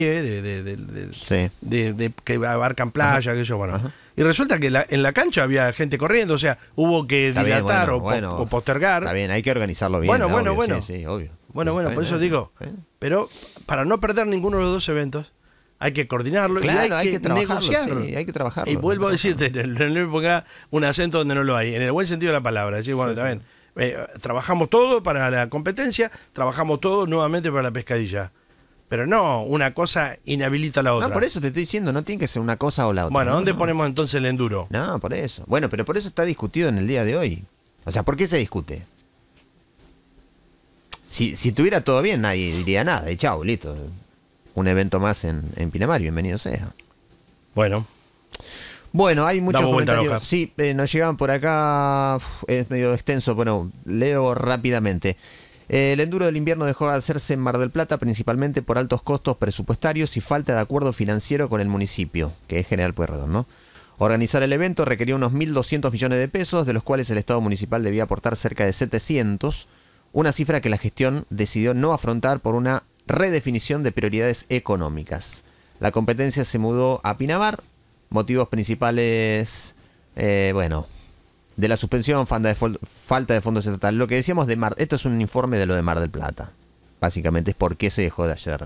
Sí. de que abarcan playa, que yo, bueno. Ajá. Y resulta que en la cancha había gente corriendo, o sea, hubo que Está bien, dilatar bueno, o postergar. Está bien, hay que organizarlo bien. Bueno, obvio, sí, obvio. Bueno, Está por bien, eso digo, pero para no perder ninguno de los dos eventos, hay que coordinarlo Claro, y hay que trabajarlo, negociar. sí, hay que trabajarlo. Y vuelvo a decirte, no le ponga un acento donde no lo hay, en el buen sentido de la palabra. Decir, bueno, está bien, trabajamos todo para la competencia, trabajamos todo nuevamente para la pescadilla. Pero no, una cosa inhabilita a la otra. No, por eso te estoy diciendo, no tiene que ser una cosa o la otra. Bueno, ¿dónde no. ponemos entonces el enduro? No, por eso. Bueno, pero por eso está discutido en el día de hoy. O sea, ¿por qué se discute? Si estuviera todo bien, nadie diría nada. Y chau, listo. Un evento más en Pinamar, bienvenido sea. Bueno, Bueno, hay muchos Damos vuelta a la comentarios. hoja. Sí, nos llegaban por acá. Es medio extenso, bueno, leo rápidamente. El enduro del invierno dejó de hacerse en Mar del Plata principalmente por altos costos presupuestarios y falta de acuerdo financiero con el municipio, que es General Pueyrredón, ¿no? Organizar el evento requería unos 1.200 millones de pesos, de los cuales el Estado municipal debía aportar cerca de 700, una cifra que la gestión decidió no afrontar por una redefinición de prioridades económicas. La competencia se mudó a Pinamar, motivos principales, de la suspensión, falta de fondos estatales. Lo que decíamos de Mar, esto es un informe de lo de Mar del Plata. Básicamente es por qué se dejó de hacer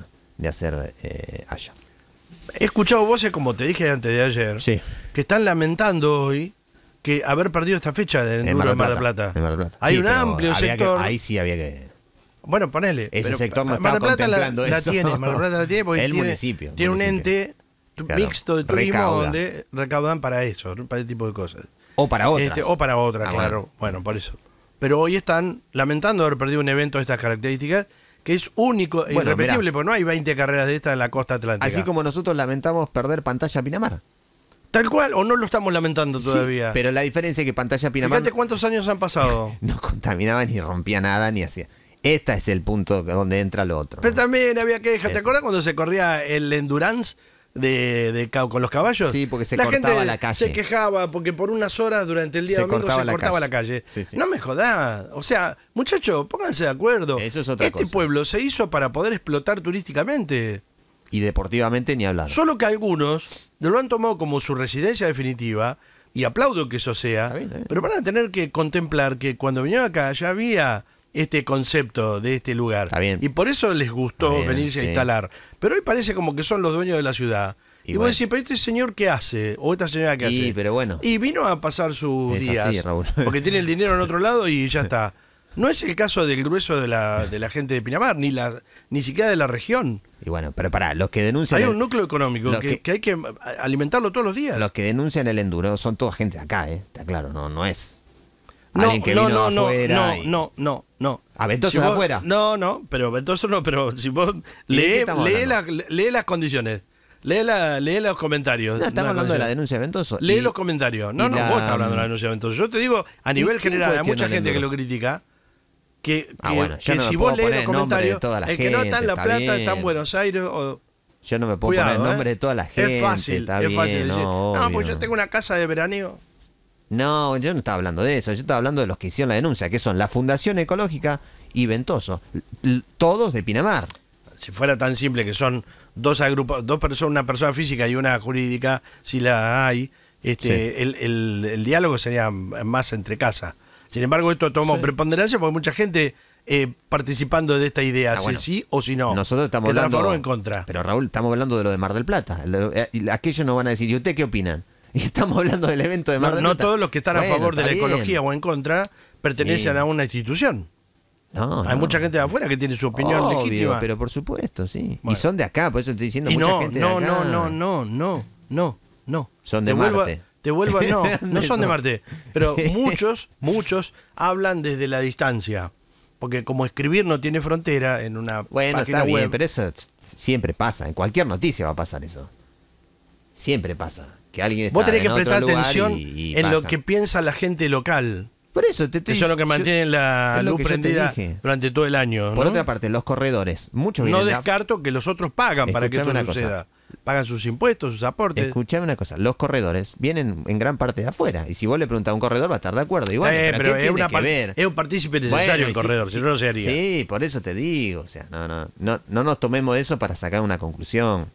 allá. he escuchado voces, como te dije antes de ayer, Sí. que están lamentando hoy que haber perdido esta fecha del enduro de Mar del Plata. En Mar del Plata. Hay Sí, un pero amplio había sector. ahí sí había que. Bueno, ponele. Ese pero sector no Mar del estaba Plata contemplando la eso. tiene, Mar del Plata la tiene porque El municipio. tiene un ente Claro, mixto de turismo recauda. donde recaudan para eso, para ese tipo de cosas. O para otras. O para otras, Ah, claro. Bueno, por eso. Pero hoy están lamentando haber perdido un evento de estas características, que es único e Bueno, irrepetible, mirá. porque no hay 20 carreras de estas en la costa atlántica. Así como nosotros lamentamos perder Pantalla Pinamar. Tal cual, o no lo estamos lamentando todavía. Sí, pero la diferencia es que Pantalla Pinamar Fíjate cuántos años han pasado. no contaminaba ni rompía nada ni hacía. Este es el punto donde entra lo otro. Pero también había quejas. ¿Te acuerdas cuando se corría el endurance con los caballos? Sí, porque se la cortaba gente la calle. se quejaba porque por unas horas durante el día Se domingo cortaba se la cortaba calle. la calle. Sí, sí. No me jodás. O sea, muchachos, pónganse de acuerdo. Eso es otra este cosa. pueblo se hizo para poder explotar turísticamente. Y deportivamente ni hablar. Solo que algunos lo han tomado como su residencia definitiva, y aplaudo que eso sea, Está bien, está bien. pero van a tener que contemplar que cuando vinieron acá ya había este concepto de este lugar. Está bien. Y por eso les gustó Está bien, venirse a sí. instalar. Pero hoy parece como que son los dueños de la ciudad. Y Y vos bueno. decís, pero este señor ¿qué hace? O esta señora ¿qué Y, hace? pero bueno. Y vino a pasar sus Es días. así, Raúl. Porque tiene el dinero en otro lado y ya está. No es el caso del grueso de la gente de Pinamar, ni siquiera de la región. Y bueno, pero pará, los que denuncian Hay un núcleo económico los que hay que alimentarlo todos los días. los que denuncian el enduro son toda gente de acá, está claro, no es alguien que vino de afuera. No. ¿A Ventoso Si de vos- afuera? No, pero Ventoso no, pero si vos ¿Y de qué lee estamos hablando? las condiciones, lee los comentarios. No, estamos Una hablando de la condición. denuncia de Ventoso. Lee Y- los comentarios. No, y vos la- estás hablando de la denuncia de Ventoso. Yo te digo, a nivel quién general, hay cuestiona mucha el gente que enduro? lo critica. Que Bueno, yo no me si puedo vos lees poner los el nombre de comentarios, toda la el que no está en La gente, Plata, está está en bien. Buenos Aires. Yo no me puedo Cuidado, poner el nombre de toda la gente. Es fácil, está es bien, fácil decir. No, obvio. pues yo tengo una casa de veraneo. No, yo no estaba hablando de eso. Yo estaba hablando de los que hicieron la denuncia, que son la Fundación Ecológica y Ventoso. Todos de Pinamar. Si fuera tan simple que son dos personas, una persona física y una jurídica, si la hay, el diálogo sería más entre casa. Sin embargo, esto toma Sí. preponderancia porque hay mucha gente participando de esta idea, si bueno. sí o si no. Nosotros estamos que está a hablando. favor o en contra. Pero Raúl, estamos hablando de lo de Mar del Plata. Y aquellos nos van a decir, ¿y usted qué opinan? Y estamos hablando del evento de Mar No, del no Plata. todos los que están a Bueno, favor de la está bien. ecología o en contra pertenecen Sí. a una institución. No, Hay no. mucha gente de afuera que tiene su opinión Obvio, legítima. pero por supuesto, sí. Bueno. Y son de acá, por eso estoy diciendo Y mucha no, gente no, de acá. no. Son de Marte. No son de Eso. Marte. Pero muchos hablan desde la distancia. Porque como escribir no tiene frontera en una Bueno, página está bien, web. pero eso siempre pasa. En cualquier noticia va a pasar eso. Siempre pasa. Que alguien está Vos tenés que en otro prestar lugar atención y en lo pasa. que piensa la gente local. Por eso te estoy Eso es lo que mantiene la es lo luz que yo te prendida dije. durante todo el año. Por ¿no? otra parte, los corredores. Muchos No vienen de descarto que los otros pagan para que esto Escuchame una suceda. cosa. pagan sus impuestos, sus aportes. Escuchame una cosa, los corredores vienen en gran parte de afuera. Y si vos le preguntás a un corredor, va a estar de acuerdo. Igual, pero ¿qué tiene que ver? Es un partícipe necesario el corredor, si no, no se haría. Sí, por eso te digo. O sea, no nos tomemos eso para sacar una conclusión.